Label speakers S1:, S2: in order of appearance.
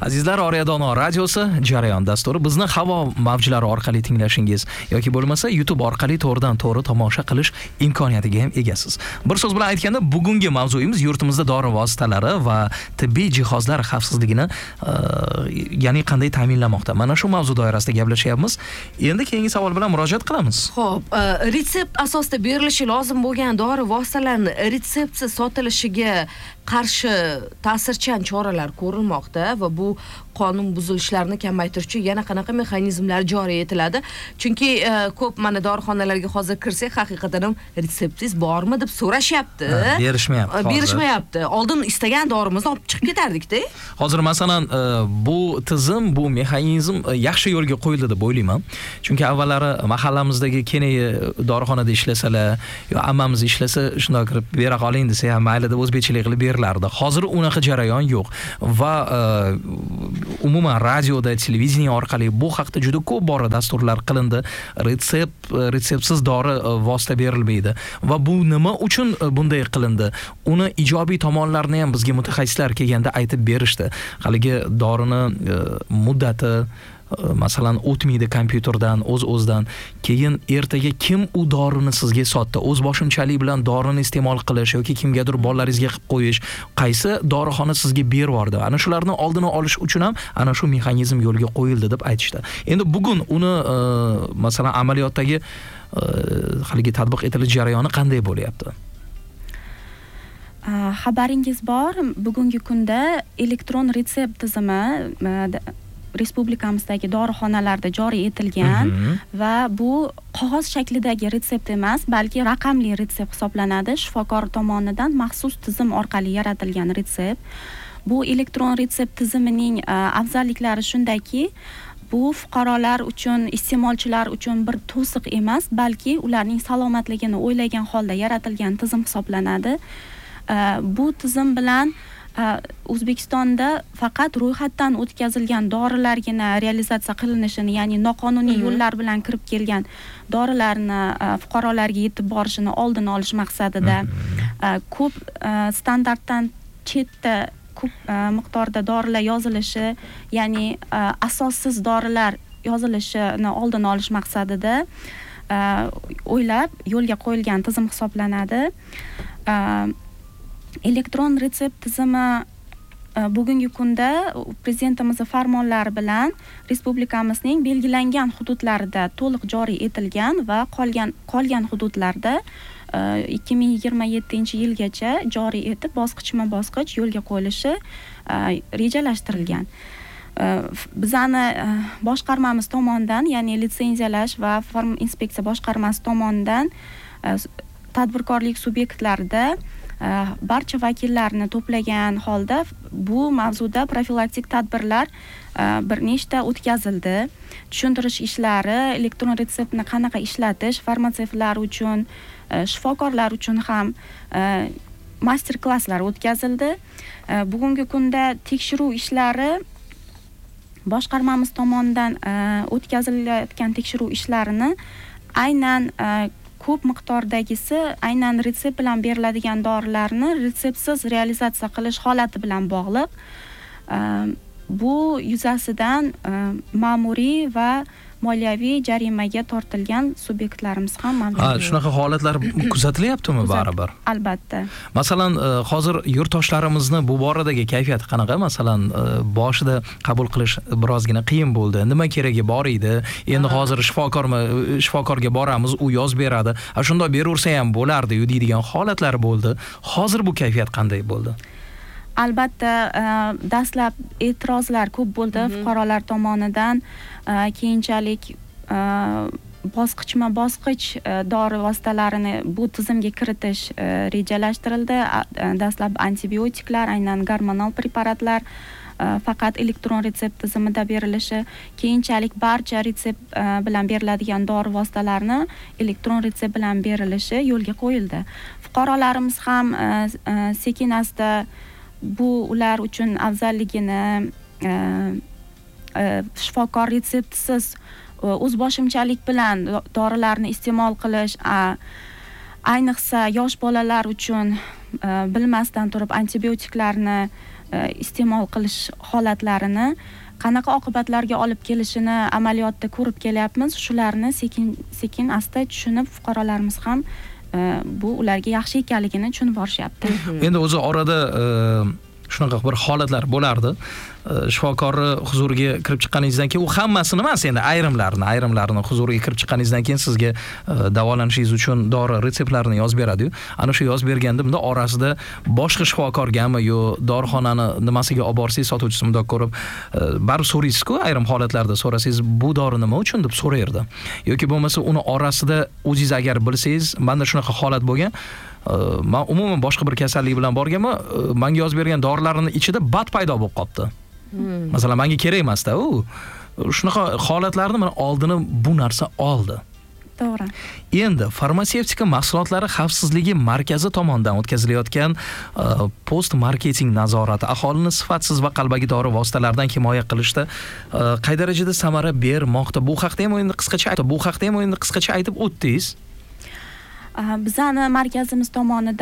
S1: Azizlar, Oriya Dono radiosi Jarayon dasturi bizni havo mavjlari orqali tinglashingiz yoki bo'lmasa YouTube orqali to'g'ridan-to'g'ri tomosha qilish imkoniyatiga ham egasiz. Bir so'z bilan aytganda, bugungi mavzuyimiz yurtimizda dori vositalari va tibbiy jihozlar xavfsizligini ya'ni qanday ta'minlamoqda. Mana shu mavzu doirasida gaplashyapmiz. Endi keyingi savol bilan murojaat qilamiz.
S2: Xo'p, retsept asosida berilishi lozim bo'lgan dori vositalarini retseptsiz sotilishiga qarshi ta'sirchan choralar ko'rilmoqda va bu qonun buzilishlarini kamaytiruvchi yana qanaqa mexanizmlar joriy etiladi? Chunki ko'p mana dorixonalarga hozir kirsak, haqiqatan ham retseptingiz bormi deb so'rashyapti. Berishmayapti. Oldin istagan dorimizni olib chiqib ketardik-da.
S1: Hozir masalan bu tizim, bu mexanizm yaxshi yo'lga qo'yildi deb o'ylayman. Chunki avvallari mahallamizdagi kenayi dorixonada ishlasalar, yo ammamiz ishlasa, shunday kirib bera qoling desa ham mayli deb o'zbekchalik qilib berilardi. Hozir unaqa jarayon yo'q va umuman radioda, televideniya orqali bu haqda juda ko'p bora dasturlar qilindi. Retseptsiz dori vosita berilmaydi va bu nima uchun bunday qilindi? Uni ijobiy tomonlarini ham bizga mutaxassislar kelganda aytib berishdi. Haligi dorini muddati masalan o'tmaydi kompyuterdan, o'z-o'zidan. Keyin ertaga kim u dorini sizga sotdi? O'z boshimchalik bilan dorini iste'mol qilish yoki kimgadir bolalaringizga qilib qo'yish, qaysi dorixona sizga berib yubordi? Ana shularni oldini olish uchun ham ana shu mexanizm yo'lga qo'yildi deb aytishdi. Endi bugun uni masalan amaliyotdagi haligi tatbiq etilish jarayoni qanday bo'lyapti?
S3: Xabaringiz bor, bugungi kunda elektron retsept tizimi respublikamizdagi dorixonalarda joriy etilgan va bu qog'oz shaklidagi retsept emas, balki raqamli retsept hisoblanadi. Shifokor tomonidan maxsus tizim orqali yaratilgan retsept. Bu elektron retsept tizimining afzalliklari shundaki, bu fuqarolar uchun, iste'molchilar uchun bir to'siq emas, balki ularning salomatligini o'ylagan holda yaratilgan tizim hisoblanadi. Bu tizim bilan O'zbekistonda faqat ro'yxatdan o'tkazilgan dorilargina realizatsiya qilinishini, ya'ni noqonuniy yo'llar bilan kirib kelgan dorilarni fuqarolarga yetib borishini oldini olish maqsadida ko'p standartdan chetda ko'p miqdorda dorilar yozilishi, ya'ni asossiz dorilar yozilishini oldini olish maqsadida o'ylab yo'lga qo'yilgan tizim hisoblanadi. Elektron retsept tizimi bugungi kunda prezidentimizning farmonlari bilan respublikamizning belgilangan hududlarida to'liq joriy etilgan va qolgan hududlarda 2027-yilgacha joriy etib bosqichma-bosqich yo'lga qo'yilishi rejalashtirilgan. Bizani boshqarmamiz tomonidan, ya'ni litsenziyalash va farminspeksiya boshqarmasi tomonidan tadbirkorlik subyektlarida barcha vakillarni to'plagan holda bu mavzuda profilaktik tadbirlar bir nechta o'tkazildi. Tushuntirish ishlari, elektron retseptni qanaqa ishlatish, farmatsevtlar uchun, shifokorlar uchun ham master klasslar o'tkazildi. Bugungi kunda tekshiruv ishlari boshqarmamiz tomonidan o'tkazilayotgan tekshiruv ishlarini aynan ko'p miqdordagisi aynan retsept bilan beriladigan dorilarni retseptsiz realizatsiya qilish holati bilan bog'liq. Bu yuzasidan ma'muriy va moliyaviy jarimaga tortilgan subyektlarimiz ham mavjud.
S1: Shunaqa holatlar kuzatilyaptimi baribir?
S3: Albatta.
S1: Masalan, hozir yurtdoshlarimizni bu boradagi kayfiyati qanaqa? Masalan, boshida qabul qilish birozgina qiyin bo'ldi. Nima keragi bor edi? Endi hozir shifokorga boramiz, u yozib beradi. Shunday beraversa ham bo'lardi-yu deydigan holatlar bo'ldi. Hozir bu kayfiyat qanday bo'ldi?
S3: Albatta, dastlab e'tirozlar ko'p bo'ldi fuqarolar tomonidan. Keyinchalik bosqichma-bosqich dori vositalarini bu tizimga kiritish rejalashtirildi. Dastlab antibiotiklar, aynan gormonal preparatlar faqat elektron retsept tizimida berilishi, keyinchalik barcha retsept bilan beriladigan dori vositalarini elektron retsept bilan berilishi yo'lga qo'yildi. Fuqarolarimiz ham sekin-asta bu ular uchun afzalligini shifokor retseptisiz o'zboshimchalik bilan dorilarni iste'mol qilish, ayniqsa yosh bolalar uchun bilmasdan turib antibiotiklarni iste'mol qilish holatlarini qanaqa oqibatlarga olib kelishini amaliyotda ko'rib kelyapmiz. Shularni sekin asta tushunib fuqarolarimiz ham bu ularga yaxshi ekanligini tushunib borishyapti.
S1: Endi o'zi orada shunaqa bir holatlar bo'lardi. Shifokorni huzuriga kirib chiqqaningizdan keyin u hammasini emas, endi ayrimlarini huzuriga kirib chiqqaningizdan keyin sizga davolanishingiz uchun dori retseptlarini yozib beradi-yu. Ana shu yozib berganda bunda orasida boshqa shifokorgami yo dorixonani nimasiga olib borsangiz sotuvchisi mundoq ko'rib, baribir so'raysiz-ku, ayrim holatlarda so'rasangiz bu dori nima uchun deb so'raydi. Yoki bo'lmasa uni orasida o'zingiz agar bilsangiz, menda shunaqa holat bo'lgan. Men umuman boshqa bir kasallik bilan borganman, menga yozib bergan dorilarning ichida bat paydo bo'lib qopti. Masalan, menga kerak emas-da u. Shunaqa holatlarni men oldini bu narsa oldi.
S3: To'g'ri.
S1: Endi farmatsevtika mahsulotlari xavfsizligi markazi tomonidan o'tkazilayotgan post marketing nazorati aholini sifatsiz va qalbaki dori vositalaridan himoya qilishda qay darajada samara bermoqda? Bu haqda ham endi qisqacha aytib o'tdingiz.
S3: Bizani markazimiz tomonidan